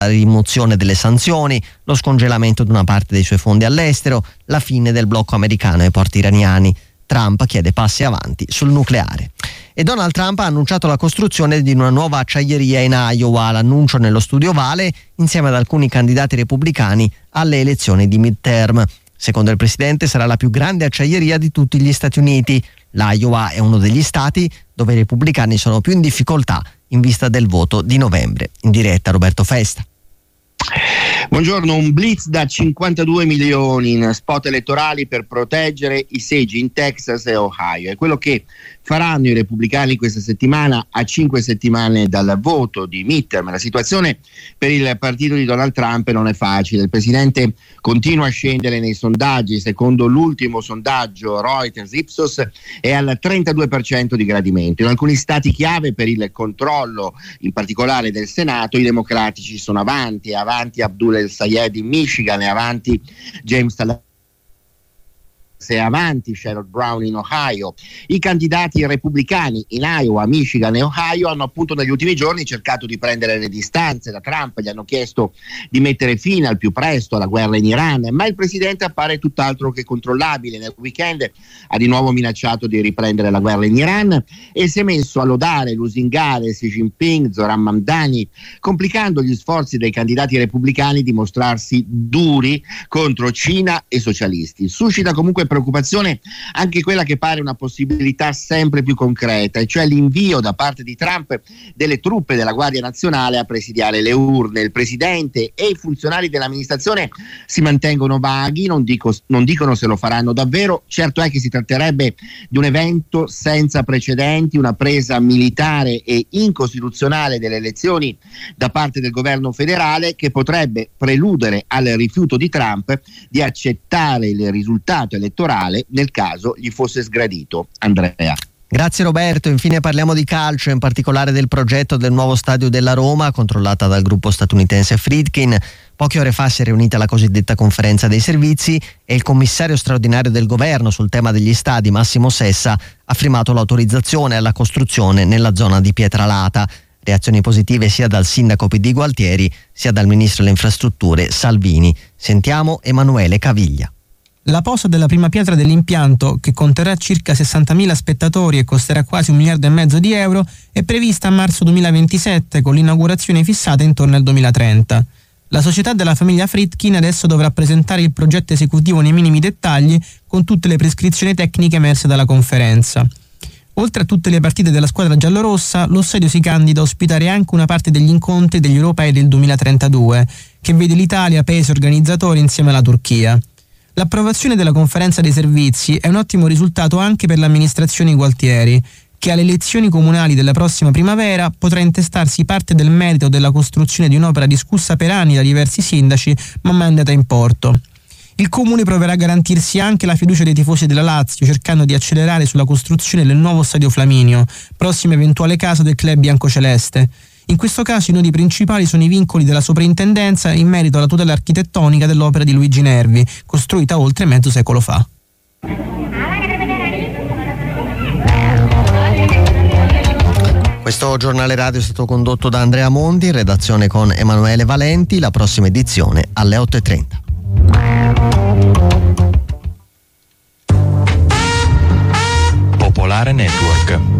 la rimozione delle sanzioni, lo scongelamento di una parte dei suoi fondi all'estero, la fine del blocco americano ai porti iraniani. Trump chiede passi avanti sul nucleare. E Donald Trump ha annunciato la costruzione di una nuova acciaieria in Iowa, l'annuncio nello studio Vale insieme ad alcuni candidati repubblicani alle elezioni di midterm. Secondo il presidente sarà la più grande acciaieria di tutti gli Stati Uniti. L'Iowa è uno degli stati dove i repubblicani sono più in difficoltà in vista del voto di novembre. In diretta Roberto Festa. Buongiorno, un blitz da 52 milioni in spot elettorali per proteggere i seggi in Texas e Ohio. È quello che faranno i repubblicani questa settimana, a 5 settimane dal voto di midterm. La situazione per il partito di Donald Trump non è facile. Il presidente continua a scendere nei sondaggi. Secondo l'ultimo sondaggio Reuters Ipsos è al 32% di gradimento. In alcuni stati chiave per il controllo, in particolare del Senato, i democratici sono avanti Abdul El-Sayed in Michigan, e avanti James Tallahassee, e avanti Sherrod Brown in Ohio. I candidati repubblicani in Iowa, Michigan e Ohio hanno appunto negli ultimi giorni cercato di prendere le distanze da Trump, gli hanno chiesto di mettere fine al più presto alla guerra in Iran, ma il presidente appare tutt'altro che controllabile. Nel weekend ha di nuovo minacciato di riprendere la guerra in Iran e si è messo a lodare, lusingare Xi Jinping, Zoran Mamdani, complicando gli sforzi dei candidati repubblicani di mostrarsi duri contro Cina e socialisti. Suscita comunque preoccupazione anche quella che pare una possibilità sempre più concreta, e cioè l'invio da parte di Trump delle truppe della Guardia Nazionale a presidiare le urne. Il presidente e i funzionari dell'amministrazione si mantengono vaghi, non dicono se lo faranno davvero. Certo è che si tratterebbe di un evento senza precedenti, una presa militare e incostituzionale delle elezioni da parte del governo federale, che potrebbe preludere al rifiuto di Trump di accettare il risultato elettorale nel caso gli fosse sgradito. Andrea. Grazie Roberto. Infine parliamo di calcio, in particolare del progetto del nuovo stadio della Roma, controllata dal gruppo statunitense Friedkin. Poche ore fa si è riunita la cosiddetta conferenza dei servizi e il commissario straordinario del governo sul tema degli stadi, Massimo Sessa, ha firmato l'autorizzazione alla costruzione nella zona di Pietralata. Reazioni positive sia dal sindaco PD Gualtieri sia dal ministro delle infrastrutture Salvini. Sentiamo Emanuele Caviglia. La posa della prima pietra dell'impianto, che conterrà circa 60.000 spettatori e costerà quasi €1,5 miliardi, è prevista a marzo 2027, con l'inaugurazione fissata intorno al 2030. La società della famiglia Friedkin adesso dovrà presentare il progetto esecutivo nei minimi dettagli, con tutte le prescrizioni tecniche emerse dalla conferenza. Oltre a tutte le partite della squadra giallorossa, lo stadio si candida a ospitare anche una parte degli incontri degli europei del 2032, che vede l'Italia paese organizzatore insieme alla Turchia. L'approvazione della conferenza dei servizi è un ottimo risultato anche per l'amministrazione Gualtieri, che alle elezioni comunali della prossima primavera potrà intestarsi parte del merito della costruzione di un'opera discussa per anni da diversi sindaci, ma mai andata in porto. Il comune proverà a garantirsi anche la fiducia dei tifosi della Lazio, cercando di accelerare sulla costruzione del nuovo stadio Flaminio, prossima eventuale casa del club biancoceleste. In questo caso i nodi principali sono i vincoli della soprintendenza in merito alla tutela architettonica dell'opera di Luigi Nervi, costruita oltre mezzo secolo fa. Questo giornale radio è stato condotto da Andrea Monti, in redazione con Emanuele Valenti. La prossima edizione alle 8:30. Popolare Network.